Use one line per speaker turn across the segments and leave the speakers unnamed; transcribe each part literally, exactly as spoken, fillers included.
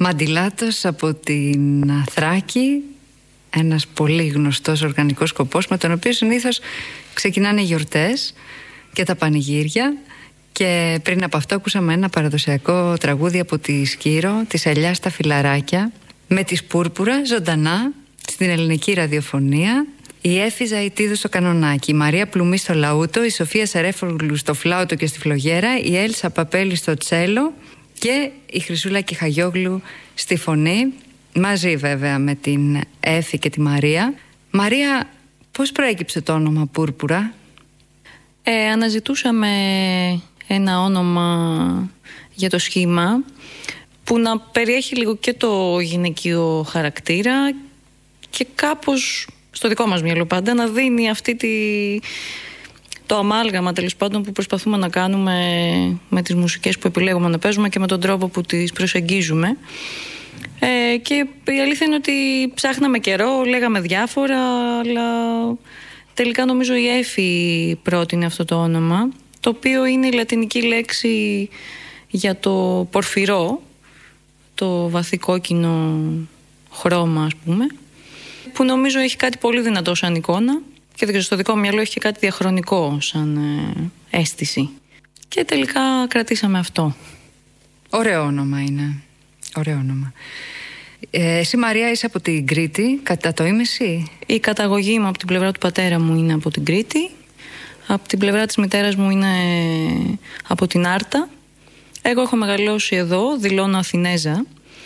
Μαντιλάτος από την Θράκη, ένας πολύ γνωστός οργανικός σκοπός με τον οποίο συνήθως ξεκινάνε οι γιορτές και τα πανηγύρια. Και πριν από αυτό ακούσαμε ένα παραδοσιακό τραγούδι από τη Σκύρο, της Ελιάς στα Φιλαράκια, με τη Πούρπουρα ζωντανά στην ελληνική ραδιοφωνία. Η Έφη Ζαητίδου στο κανονάκι, η Μαρία Πλουμή στο λαούτο, η Σοφία Σαρέφογλου στο φλάουτο και στη φλογέρα, η Έλσα Παπέλη στο τσέλο και η Χρυσούλα Κιχαγιόγλου στη φωνή, μαζί βέβαια με την Έφη και τη Μαρία. Μαρία, πώς προέκυψε το όνομα Πούρπουρα?
Ε, αναζητούσαμε ένα όνομα για το σχήμα που να περιέχει λίγο και το γυναικείο χαρακτήρα και κάπως, στο δικό μας μυαλό πάντα, να δίνει αυτή τη... το αμάλγαμα τέλος πάντων που προσπαθούμε να κάνουμε με τις μουσικές που επιλέγουμε να παίζουμε και με τον τρόπο που τις προσεγγίζουμε. Ε, και η αλήθεια είναι ότι ψάχναμε καιρό, λέγαμε διάφορα, αλλά τελικά νομίζω η Έφη πρότεινε αυτό το όνομα, το οποίο είναι η λατινική λέξη για το πορφυρό, το βαθύ κόκκινο χρώμα ας πούμε, που νομίζω έχει κάτι πολύ δυνατό σαν εικόνα και δεν ξέρω, στο δικό μου μυαλό έχει και κάτι διαχρονικό σαν ε, αίσθηση. Και τελικά κρατήσαμε αυτό.
Ωραίο όνομα είναι. Ωραίο όνομα. Ε, εσύ Μαρία είσαι από την Κρήτη, κατά το ίμιση?
Η καταγωγή μου από την πλευρά του πατέρα μου είναι από την Κρήτη. Από την πλευρά της μητέρας μου είναι από την Άρτα. Εγώ έχω μεγαλώσει εδώ, δηλώνω Αθηνέζα.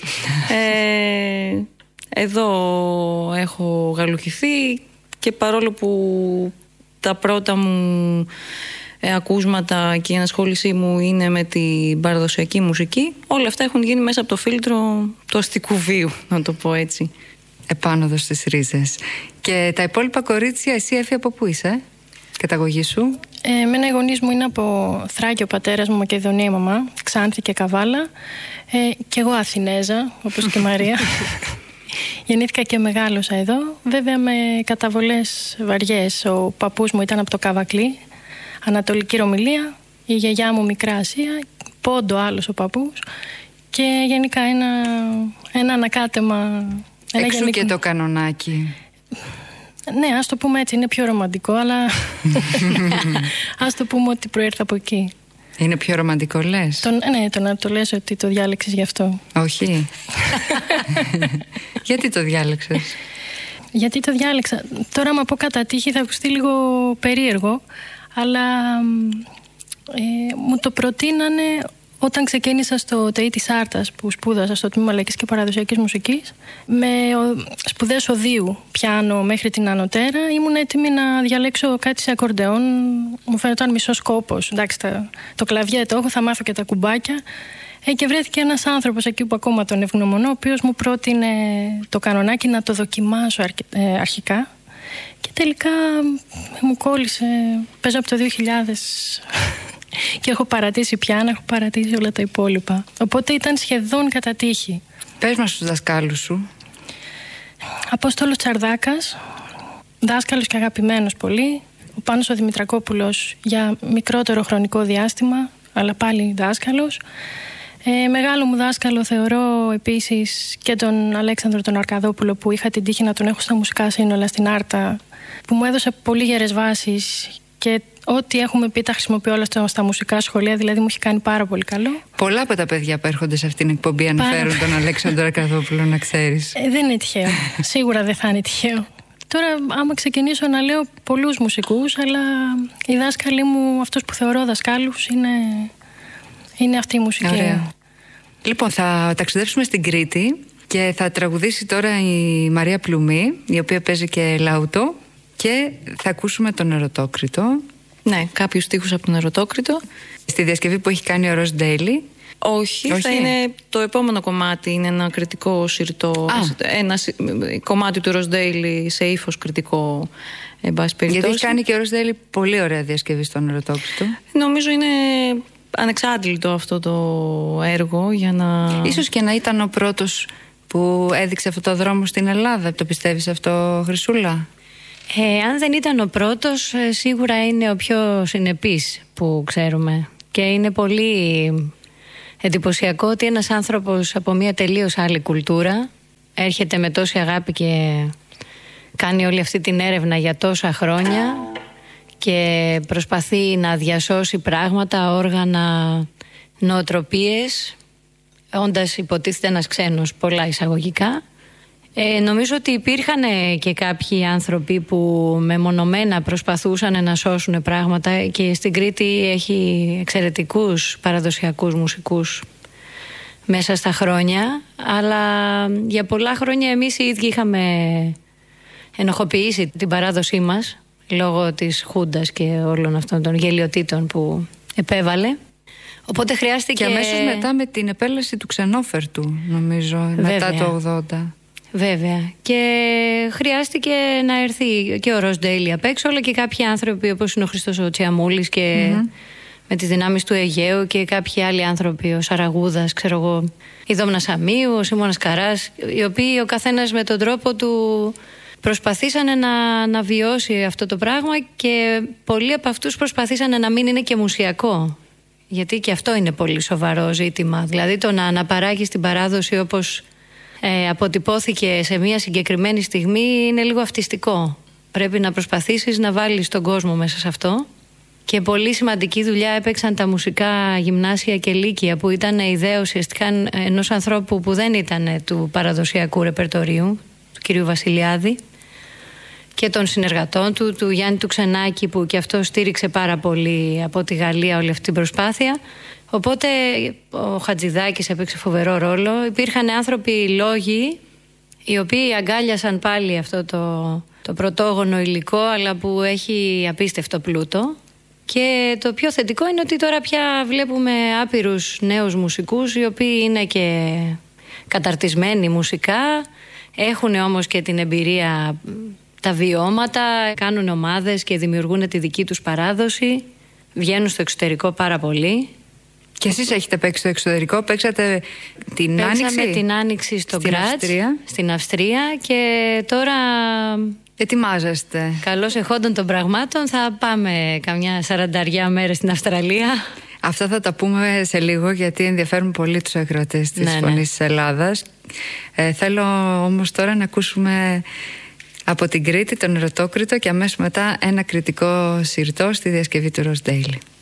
ε, εδώ έχω γαλουχηθεί και παρόλο που τα πρώτα μου ε, ακούσματα και η ενασχόλησή μου είναι με την παραδοσιακή μουσική, όλα αυτά έχουν γίνει μέσα από το φίλτρο του αστικού βίου, να το πω έτσι.
Επάνωδο στις ρίζες. Και τα υπόλοιπα κορίτσια, εσύ Έφη, από πού είσαι, καταγωγή σου?
Ε, εμένα οι γονείς μου είναι από Θράκη, ο πατέρας μου, Μακεδονία η μαμά, Ξάνθη και Καβάλα. Ε, και εγώ Αθηνέζα, όπως και η Μαρία. Γεννήθηκα και μεγάλωσα εδώ, βέβαια με καταβολές βαριές. Ο παππούς μου ήταν από το Καβακλή, Ανατολική Ρωμυλία, η γιαγιά μου Μικρά Ασία, Πόντο άλλος ο παππούς, και γενικά ένα, ένα ανακάτεμα. Ένα
Εξού
γενικό...
και το κανονάκι.
Ναι, ας το πούμε έτσι, είναι πιο ρομαντικό, αλλά ας το πούμε ότι προήρθα από εκεί.
Είναι πιο ρομαντικό λες?
Το, ναι, το να το λες ότι το διάλεξες γι' αυτό.
Όχι. Γιατί το διάλεξες?
Γιατί το διάλεξα? Τώρα άμα πω κατά τύχη θα ακουστεί λίγο περίεργο, αλλά ε, μου το προτείνανε όταν ξεκίνησα στο ΤΕΙ της Άρτας, που σπούδασα στο τμήμα Λαϊκής και Παραδοσιακής Μουσικής, με σπουδές οδείου, πιάνο μέχρι την ανωτέρα, ήμουν έτοιμη να διαλέξω κάτι σε ακορντεόν. Μου φαίνονταν μισός κόπος. Εντάξει, τα, το κλαβιέ το έχω, θα μάθω και τα κουμπάκια. Ε, και βρέθηκε ένας άνθρωπος εκεί που ακόμα τον ευγνωμονώ, ο οποίος μου πρότεινε το κανονάκι να το δοκιμάσω αρχ, ε, αρχικά. Και τελικά μου κόλλησε. Παίζω από το δύο χιλιάδες και έχω παρατήσει πιάνα, έχω παρατήσει όλα τα υπόλοιπα. Οπότε ήταν σχεδόν κατά τύχη.
Πες μας τους δασκάλους σου.
Απόστολος Τσαρδάκας, δάσκαλος και αγαπημένος πολύ. Ο Πάνος ο Δημητρακόπουλος για μικρότερο χρονικό διάστημα, αλλά πάλι δάσκαλος. Ε, μεγάλο μου δάσκαλο θεωρώ επίσης και τον Αλέξανδρο τον Αρκαδόπουλο, που είχα την τύχη να τον έχω στα μουσικά σύνολα στην Άρτα, που μου έδωσε πολύ γερές βάσεις και ό,τι έχουμε πει τα χρησιμοποιώ όλα στα, στα μουσικά σχολεία, δηλαδή μου έχει κάνει πάρα πολύ καλό.
Πολλά από τα παιδιά που έρχονται σε αυτήν την εκπομπή αναφέρουν τον Αλέξανδρο Αρκαδόπουλο, να ξέρεις.
Ε, δεν είναι τυχαίο. Σίγουρα δεν θα είναι τυχαίο. Τώρα, άμα ξεκινήσω να λέω πολλούς μουσικούς, αλλά οι δάσκαλοι μου, αυτούς που θεωρώ δασκάλους, είναι, είναι αυτή η μουσική.
Ωραία. Λοιπόν, θα ταξιδέψουμε στην Κρήτη και θα τραγουδήσει τώρα η Μαρία Πλουμή, η οποία παίζει και λαούτο, και θα ακούσουμε τον Ερωτόκριτο.
Ναι, κάποιους στίχους από τον Ερωτόκριτο.
Στη διασκευή που έχει κάνει ο Ροζ Ντέιλι.
Όχι, Όχι, θα είναι το επόμενο κομμάτι, είναι ένα κριτικό συρτό, ένα κομμάτι του Ροζ Ντέιλι σε ύφος κριτικό, εν πάση περιπτώσει.
Γιατί έχει κάνει και ο Ροζ Ντέιλι πολύ ωραία διασκευή στον Ερωτόκριτο.
Νομίζω είναι ανεξάντλητο αυτό το έργο για να...
Ίσως και να ήταν ο πρώτος που έδειξε αυτό το δρόμο στην Ελλάδα. Το πιστεύεις αυτό, Χρυσούλα?
Ε, αν δεν ήταν ο πρώτος, σίγουρα είναι ο πιο συνεπής που ξέρουμε. Και είναι πολύ εντυπωσιακό ότι ένας άνθρωπος από μια τελείως άλλη κουλτούρα έρχεται με τόση αγάπη και κάνει όλη αυτή την έρευνα για τόσα χρόνια και προσπαθεί να διασώσει πράγματα, όργανα, νοοτροπίες, όντας υποτίθεται ένας ξένος, πολλά εισαγωγικά. Ε, νομίζω ότι υπήρχαν και κάποιοι άνθρωποι που μεμονωμένα προσπαθούσαν να σώσουν πράγματα και στην Κρήτη έχει εξαιρετικούς παραδοσιακούς μουσικούς μέσα στα χρόνια, αλλά για πολλά χρόνια εμείς οι ίδιοι είχαμε ενοχοποιήσει την παράδοσή μας λόγω της Χούντας και όλων αυτών των γελιοτήτων που επέβαλε. Οπότε χρειάστηκε...
Και αμέσως μετά με την επέλαση του ξενόφερτου, νομίζω,
Βέβαια.
μετά το ογδόντα.
Βέβαια. Και χρειάστηκε να έρθει και ο Ροζ Ντέιλι απ' έξω, αλλά και κάποιοι άνθρωποι όπως είναι ο Χριστός ο Τσιαμούλης και mm-hmm. με τις δυνάμεις του Αιγαίου και κάποιοι άλλοι άνθρωποι, ο Σαραγούδας, ξέρω εγώ, η Δόμνα Σαμίου, ο Σίμωνας Καράς, οι οποίοι ο καθένας με τον τρόπο του προσπαθήσανε να, να βιώσει αυτό το πράγμα και πολλοί από αυτούς προσπαθήσανε να μην είναι και μουσιακό. Γιατί και αυτό είναι πολύ σοβαρό ζήτημα. Δηλαδή το να αναπαράγεις την παράδοση όπως ε, αποτυπώθηκε σε μια συγκεκριμένη στιγμή είναι λίγο αυτιστικό. Πρέπει να προσπαθήσεις να βάλεις τον κόσμο μέσα σε αυτό. Και πολύ σημαντική δουλειά έπαιξαν τα μουσικά γυμνάσια και λύκεια, που ήταν ιδέα ουσιαστικά ενός ανθρώπου που δεν ήταν του παραδοσιακού ρεπερτορίου, του κυρίου Βασιλιάδη, και των συνεργατών του, του Γιάννη του Ξενάκη, που και αυτό στήριξε πάρα πολύ από τη Γαλλία όλη αυτή την προσπάθεια. Οπότε ο Χατζηδάκης έπαιξε φοβερό ρόλο. Υπήρχαν άνθρωποι λόγοι οι οποίοι αγκάλιασαν πάλι αυτό το, το πρωτόγονο υλικό, αλλά που έχει απίστευτο πλούτο. Και το πιο θετικό είναι ότι τώρα πια βλέπουμε άπειρους νέους μουσικούς, οι οποίοι είναι και καταρτισμένοι μουσικά, έχουν όμως και την εμπειρία, τα βιώματα, κάνουν ομάδες και δημιουργούν τη δική τους παράδοση, βγαίνουν στο εξωτερικό πάρα πολύ.
Και εσείς έχετε παίξει στο εξωτερικό, παίξατε την Άνοιξη.
Παίξαμε την Άνοιξη στο Γκράτς, στην Αυστρία, και τώρα
ετοιμάζεστε.
Καλώς εχόντων των πραγμάτων θα πάμε καμιά σαρανταριά μέρες στην Αυστραλία.
Αυτά θα τα πούμε σε λίγο, γιατί ενδιαφέρουν πολύ τους ακροατές της
ναι,
Φωνής
ναι.
της Ελλάδας. Ε, θέλω όμως τώρα να ακούσουμε από την Κρήτη τον Ερωτόκριτο και αμέσως μετά ένα κριτικό συρτό στη διασκευή του Ροζ Ντέιλι.